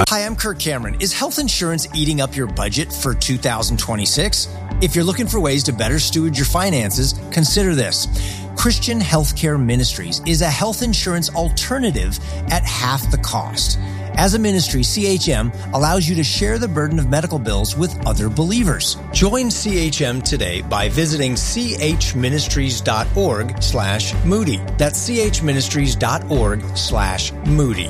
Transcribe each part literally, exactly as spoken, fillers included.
Hi, I'm Kirk Cameron. Is health insurance eating up your budget for two thousand twenty-six? If you're looking for ways to better steward your finances, consider this. Christian Healthcare Ministries is a health insurance alternative at half the cost. As a ministry, C H M allows you to share the burden of medical bills with other believers. Join C H M today by visiting chministries.org slash Moody. That's chministries.org slash Moody.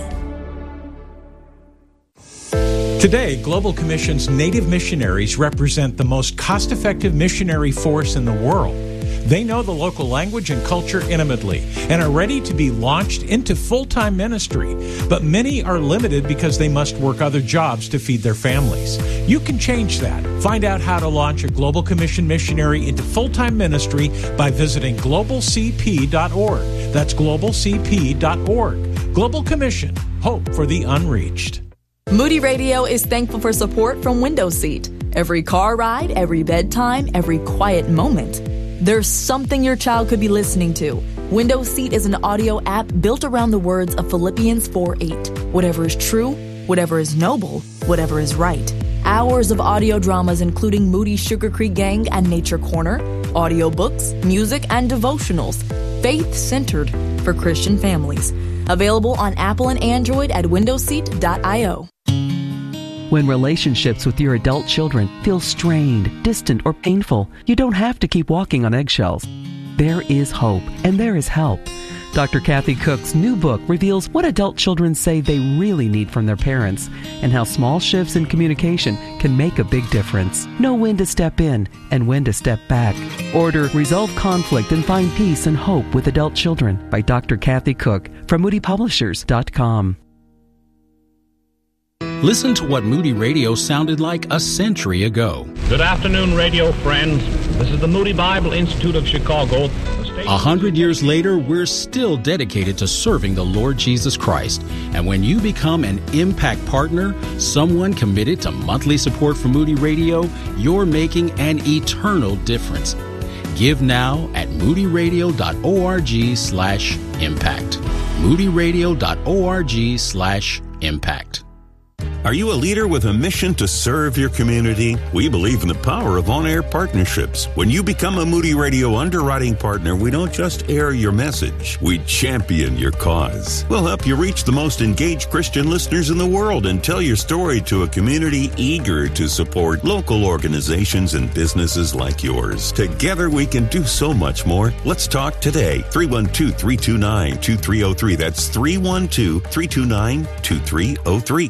Today, Global Commission's Native missionaries represent the most cost-effective missionary force in the world. They know the local language and culture intimately and are ready to be launched into full-time ministry. But many are limited because they must work other jobs to feed their families. You can change that. Find out how to launch a Global Commission missionary into full-time ministry by visiting global c p dot org. That's global c p dot org. Global Commission. Hope for the unreached. Moody Radio is thankful for support from Window Seat. Every car ride, every bedtime, every quiet moment. There's something your child could be listening to. Window Seat is an audio app built around the words of Philippians four eight. Whatever is true, whatever is noble, whatever is right. Hours of audio dramas including Moody Sugar Creek Gang and Nature Corner, audiobooks, music, and devotionals. Faith-centered for Christian families. Available on Apple and Android at window seat dot io. When relationships with your adult children feel strained, distant, or painful, you don't have to keep walking on eggshells. There is hope, and there is help. Doctor Kathy Cook's new book reveals what adult children say they really need from their parents and how small shifts in communication can make a big difference. Know when to step in and when to step back. Order Resolve Conflict and Find Peace and Hope with Adult Children by Doctor Kathy Cook from moody publishers dot com. Listen to what Moody Radio sounded like a century ago. Good afternoon, radio friends. This is the Moody Bible Institute of Chicago. A hundred years later, we're still dedicated to serving the Lord Jesus Christ. And when you become an Impact Partner, someone committed to monthly support for Moody Radio, you're making an eternal difference. Give now at moodyradio.org slash impact. moodyradio.org slash impact. Are you a leader with a mission to serve your community? We believe in the power of on-air partnerships. When you become a Moody Radio underwriting partner, we don't just air your message, we champion your cause. We'll help you reach the most engaged Christian listeners in the world and tell your story to a community eager to support local organizations and businesses like yours. Together we can do so much more. Let's talk today. three one two, three two nine, two three zero three. That's three one two, three two nine, two three zero three.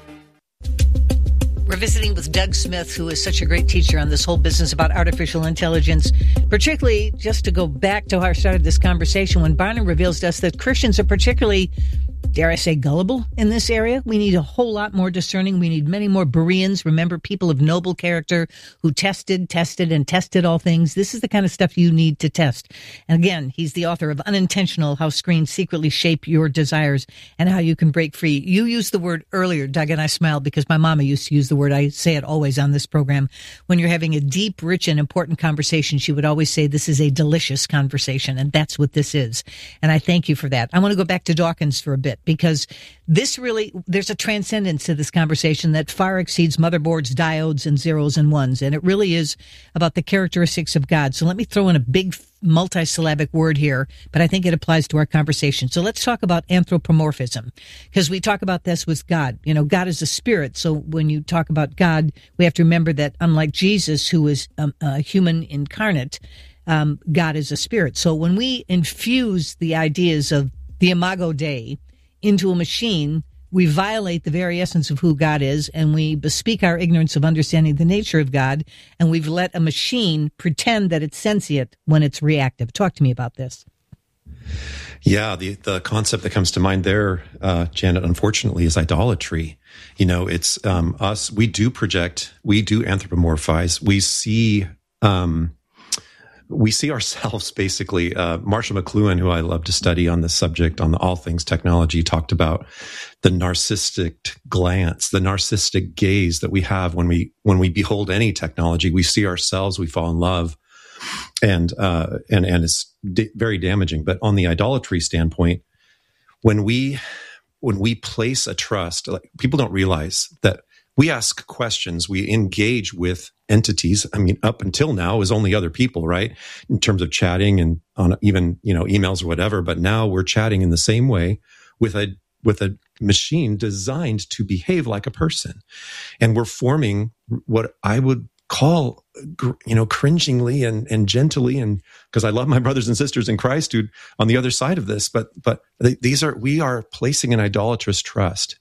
We're visiting with Doug Smith, who is such a great teacher on this whole business about artificial intelligence, particularly just to go back to how I started this conversation when Barna reveals to us that Christians are particularly, dare I say, gullible in this area. We need a whole lot more discerning. We need many more Bereans. Remember, people of noble character who tested, tested, and tested all things. This is the kind of stuff you need to test. And again, he's the author of Unintentional, How Screens Secretly Shape Your Desires and How You Can Break Free. You used the word earlier, Doug, and I smiled because my mama used to use the word. I say it always on this program. When you're having a deep, rich, and important conversation, she would always say, this is a delicious conversation. And that's what this is. And I thank you for that. I want to go back to Dawkins for a bit, because this really, there's a transcendence to this conversation that far exceeds motherboards, diodes, and zeros and ones. And it really is about the characteristics of God. So let me throw in a big multisyllabic word here, but I think it applies to our conversation. So let's talk about anthropomorphism, because we talk about this with God. You know, God is a spirit. So when you talk about God, we have to remember that unlike Jesus, who is um, a human incarnate, um, God is a spirit. So when we infuse the ideas of the Imago Dei into a machine, we violate the very essence of who God is, and we bespeak our ignorance of understanding the nature of God, and we've let a machine pretend that it's sentient when it's reactive. Talk to me about this. Yeah, the, the concept that comes to mind there, uh, Janet, unfortunately, is idolatry. You know, it's um, us, we do project, we do anthropomorphize, we see... Um, We see ourselves basically, uh, Marshall McLuhan, who I love to study on this subject, on the all things technology, talked about the narcissistic glance, the narcissistic gaze that we have when we, when we behold any technology. We see ourselves, we fall in love, and, uh, and, and it's d- very damaging. But on the idolatry standpoint, when we, when we place a trust, like, people don't realize that we ask questions, we engage with entities. I mean, up until now, it was only other people, right? In terms of chatting and on even, you know, emails or whatever. But now we're chatting in the same way with a with a machine designed to behave like a person. And we're forming what I would call, you know, cringingly and, and gently, and because I love my brothers and sisters in Christ who on the other side of this, but but these are, we are placing an idolatrous trust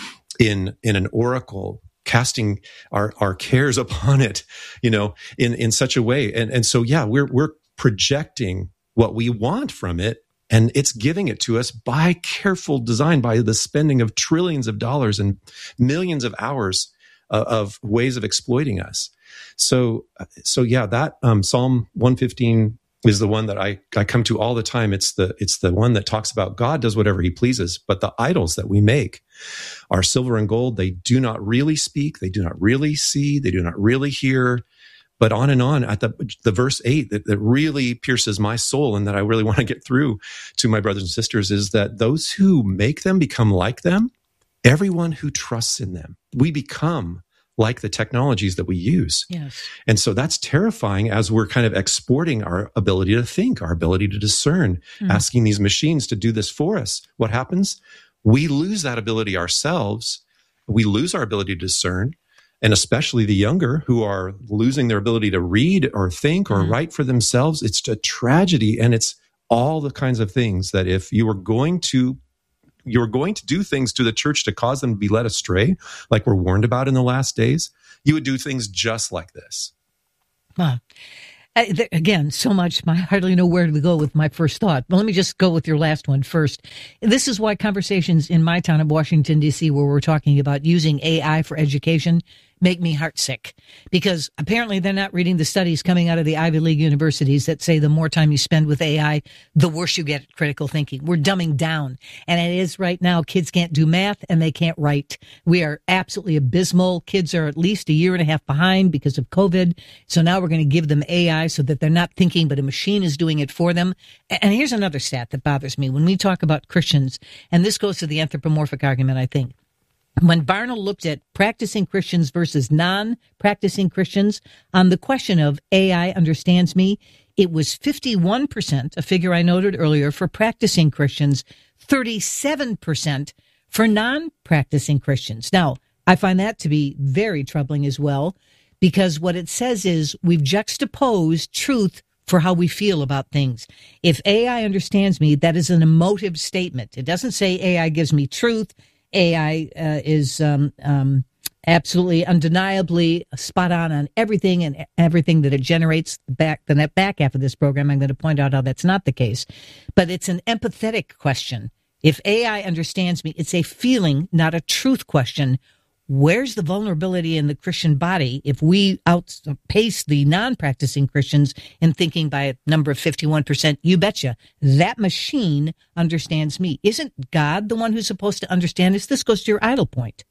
in in an oracle, casting our our cares upon it, you know, in in such a way. And and so yeah, we're we're projecting what we want from it, and it's giving it to us by careful design, by the spending of trillions of dollars and millions of hours uh, of ways of exploiting us. So, so yeah, that um, Psalm one fifteen is the one that I, I come to all the time. It's the it's the one that talks about God does whatever he pleases, but the idols that we make are silver and gold. They do not really speak. They do not really see. They do not really hear. But on and on at the the verse eight that, that really pierces my soul and that I really want to get through to my brothers and sisters is that those who make them become like them. Everyone who trusts in them, we become like the technologies that we use. Yes. And so that's terrifying as we're kind of exporting our ability to think, our ability to discern, mm. asking these machines to do this for us. What happens? We lose that ability ourselves. We lose our ability to discern, and especially the younger who are losing their ability to read or think or mm. write for themselves. It's a tragedy, and it's all the kinds of things that if you were going to you're going to do things to the church to cause them to be led astray, like we're warned about in the last days, you would do things just like this. Wow. Uh, th- again, so much, I hardly know where to go with my first thought. But let me just go with your last one first. This is why conversations in my town of Washington, D C, where we're talking about using A I for education, make me heartsick, because apparently they're not reading the studies coming out of the Ivy League universities that say the more time you spend with A I, the worse you get at critical thinking. We're dumbing down. And it is right now, kids can't do math and they can't write. We are absolutely abysmal. Kids are at least a year and a half behind because of COVID. So now we're going to give them A I so that they're not thinking, but a machine is doing it for them. And here's another stat that bothers me. When we talk about Christians, and this goes to the anthropomorphic argument, I think, when Barna looked at practicing Christians versus non-practicing Christians on the question of A I understands me, it was fifty-one percent, a figure I noted earlier, for practicing Christians, thirty-seven percent for non-practicing Christians. Now, I find that to be very troubling as well, because what it says is we've juxtaposed truth for how we feel about things. If A I understands me, that is an emotive statement. It doesn't say A I gives me truth. A I uh, is um, um, absolutely undeniably spot on on everything and everything that it generates. Back the back half of this program, I'm going to point out how that's not the case. But it's an empathetic question. If A I understands me, it's a feeling, not a truth question. Where's the vulnerability in the Christian body if we outpace the non-practicing Christians in thinking by a number of fifty-one percent? You betcha. That machine understands me. Isn't God the one who's supposed to understand us? This goes to your idol point.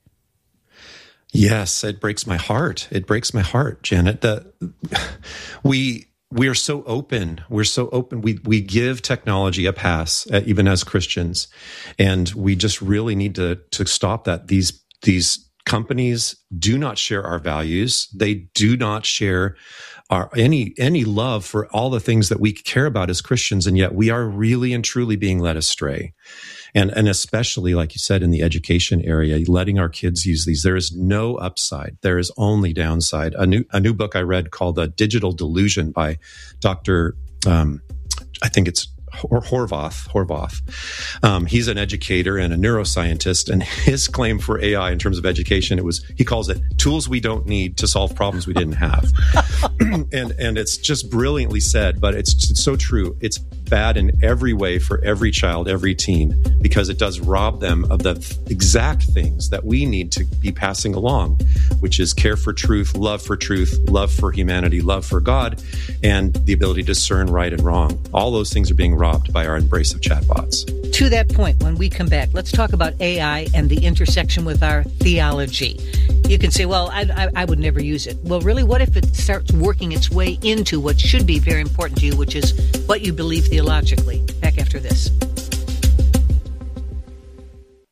Yes, it breaks my heart. It breaks my heart, Janet. The, we we are so open. We're so open. We we give technology a pass, uh, even as Christians, and we just really need to to stop that. These these companies do not share our values. They do not share our any any love for all the things that we care about as Christians, and yet we are really and truly being led astray. And and especially, like you said, in the education area, letting our kids use these, there is no upside. There is only downside. A new a new book I read called "The Digital Delusion" by Doctor Um, I think it's Or Horvath, Horvath. Um, he's an educator and a neuroscientist, and his claim for A I in terms of education, it was, he calls it tools we don't need to solve problems we didn't have. and and it's just brilliantly said, but it's, it's so true. It's bad in every way for every child, every teen, because it does rob them of the exact things that we need to be passing along, which is care for truth, love for truth, love for humanity, love for God, and the ability to discern right and wrong. All those things are being robbed by our embrace of chatbots. To that point, when we come back, let's talk about A I and the intersection with our theology. You can say, well, I, I, I would never use it. Well, really, what if it starts working its way into what should be very important to you, which is what you believe theologically? Back after this.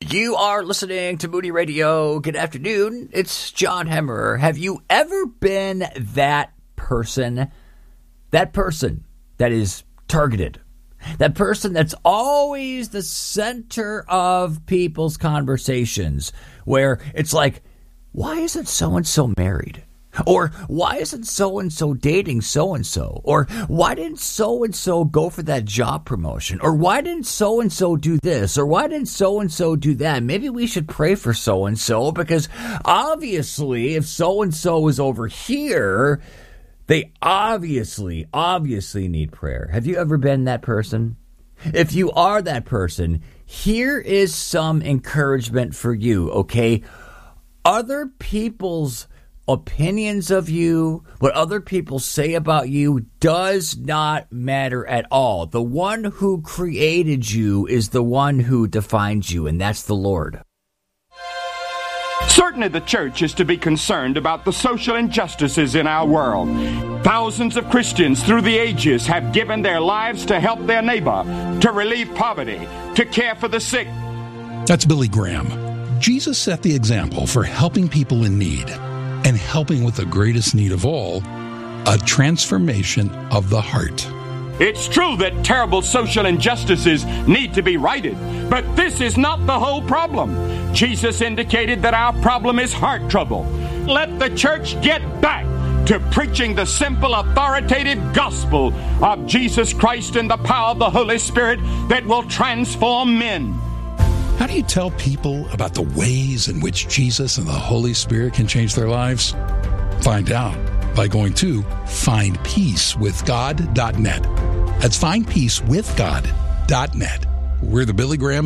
You are listening to Moody Radio. Good afternoon. It's John Hemmerer. Have you ever been that person, that person that is targeted, that person that's always the center of people's conversations, where it's like, why isn't so-and-so married? Or why isn't so-and-so dating so-and-so? Or why didn't so-and-so go for that job promotion? Or why didn't so-and-so do this? Or why didn't so-and-so do that? Maybe we should pray for so-and-so, because obviously if so-and-so is over here, they obviously, obviously need prayer. Have you ever been that person? If you are that person, here is some encouragement for you, okay? Other people's opinions of you, what other people say about you, does not matter at all. The one who created you is the one who defines you, and that's the Lord. Certainly the church is to be concerned about the social injustices in our world. Thousands of Christians through the ages have given their lives to help their neighbor, to relieve poverty, to care for the sick. That's Billy Graham. Jesus set the example for helping people in need, and helping with the greatest need of all, a transformation of the heart. It's true that terrible social injustices need to be righted, but this is not the whole problem. Jesus indicated that our problem is heart trouble. Let the church get back to preaching the simple, authoritative gospel of Jesus Christ and the power of the Holy Spirit that will transform men. How do you tell people about the ways in which Jesus and the Holy Spirit can change their lives? Find out by going to find peace with god dot net. That's find peace with god dot net. We're the Billy Graham